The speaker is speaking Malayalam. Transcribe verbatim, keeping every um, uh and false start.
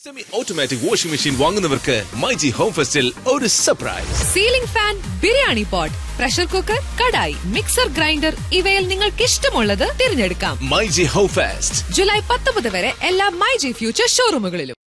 Semi automatic washing machine വാങ്ങുന്നവർക്ക് myG home ഫെസ്റ്റിൽ ഒരു surprise. Ceiling fan, biryani pot, pressure cooker, kadai, mixer grinder ഇവയിൽ നിങ്ങൾക്ക് ഇഷ്ടമുള്ളത് തിരഞ്ഞെടുക്കാം. മൈജി ഹോം ഫെസ്റ്റ് ജൂലൈ പത്തൊമ്പത് വരെ എല്ലാ മൈജി ഫ്യൂച്ചർ ഷോറൂമുകളിലും.